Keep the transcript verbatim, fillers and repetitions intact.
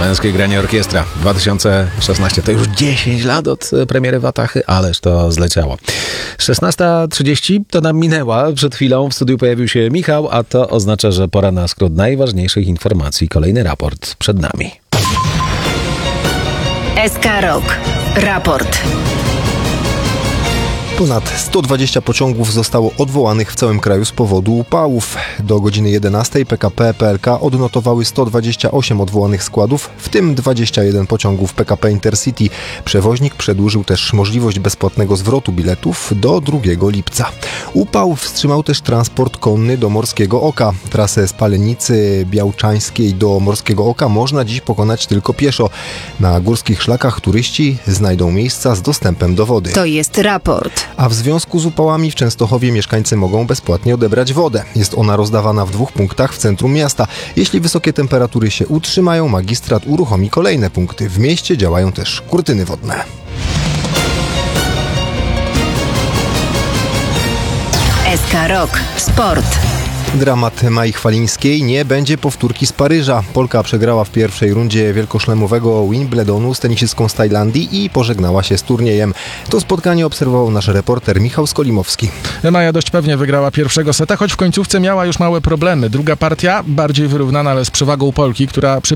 Męskie granie orkiestra dwa tysiące szesnaście. To już dziesięć lat od premiery Watachy, ależ to zleciało. szesnasta trzydzieści to nam minęła. Przed chwilą w studiu pojawił się Michał, a to oznacza, że pora na skrót najważniejszych informacji. Kolejny raport przed nami. S K Rock. Raport. Ponad sto dwadzieścia pociągów zostało odwołanych w całym kraju z powodu upałów. Do godziny jedenastej P K P, P L K odnotowały sto dwadzieścia osiem odwołanych składów, w tym dwadzieścia jeden pociągów P K P Intercity. Przewoźnik przedłużył też możliwość bezpłatnego zwrotu biletów do drugiego lipca. Upał wstrzymał też transport konny do Morskiego Oka. Trasę z Palenicy Białczańskiej do Morskiego Oka można dziś pokonać tylko pieszo. Na górskich szlakach turyści znajdą miejsca z dostępem do wody. To jest raport. A w związku z upałami w Częstochowie mieszkańcy mogą bezpłatnie odebrać wodę. Jest ona rozdawana w dwóch punktach w centrum miasta. Jeśli wysokie temperatury się utrzymają, magistrat uruchomi kolejne punkty. W mieście działają też kurtyny wodne. S K Rock. Sport. Dramat Mai Chwalińskiej, nie będzie powtórki z Paryża. Polka przegrała w pierwszej rundzie wielkoszlemowego Wimbledonu z tenisistką z Tajlandii i pożegnała się z turniejem. To spotkanie obserwował nasz reporter Michał Skolimowski. Maja dość pewnie wygrała pierwszego seta, choć w końcówce miała już małe problemy. Druga partia bardziej wyrównana, ale z przewagą Polki, która przy